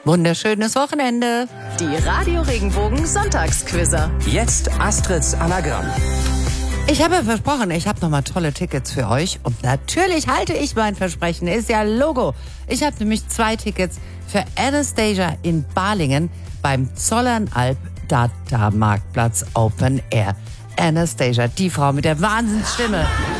Wunderschönes Wochenende. Die Radio Regenbogen Sonntagsquizzer. Jetzt Astrids Anagramm. Ich habe ja versprochen, ich habe nochmal tolle Tickets für euch. Und natürlich halte ich mein Versprechen, ist ja Logo. Ich habe nämlich 2 Tickets für Anastasia in Balingen beim Zollernalb Data Marktplatz Open Air. Anastasia, die Frau mit der Wahnsinnsstimme.